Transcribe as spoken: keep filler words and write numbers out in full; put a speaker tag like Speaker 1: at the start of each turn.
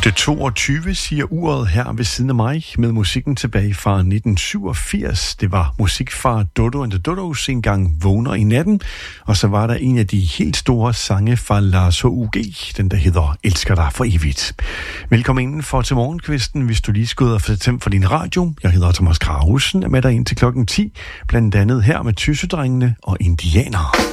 Speaker 1: otte toogtyve siger uret her ved siden af mig med musikken tilbage fra nitten syvogfirs. Det var musik fra Dodo and the Dodos, En gang vågner i natten. Og så var der en af de helt store sange fra Lars H U G, den der hedder Elsker dig for evigt. Velkommen indenfor til morgenkvisten, hvis du lige skal ud og få tændt for din radio. Jeg hedder Thomas Krahusen, er med dig ind til klokken ti, blandt andet her med Tyssedrengene og Indianer.